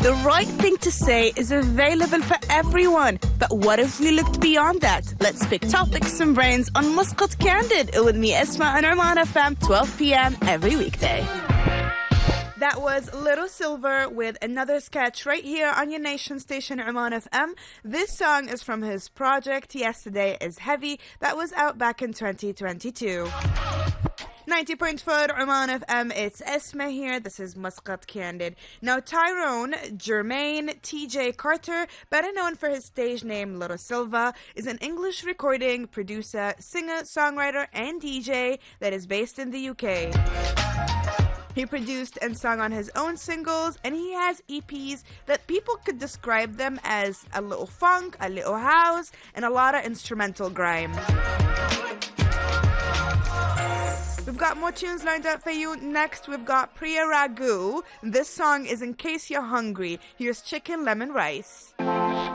The right thing to say is available for everyone. But what if we looked beyond that? Let's pick topics and brains on Muscat Candid with me, Esma, on Oman FM, 12 p.m. every weekday. That was Little Silver with another sketch right here on your nation station, Oman FM. This song is from his project Yesterday is Heavy that was out back in 2022. 90.4 Oman FM, it's Esma here. This is Muscat Candid. Now, Tyrone Jermaine TJ Carter, better known for his stage name Little Silva, is an English recording producer, singer, songwriter, and DJ that is based in the UK. He produced and sung on his own singles, and he has EPs that people could describe them as a little funk, a little house, and a lot of instrumental grime. We've got more tunes lined up for you. Next, we've got Priya Ragu. This song is In Case You're Hungry. Here's Chicken Lemon Rice.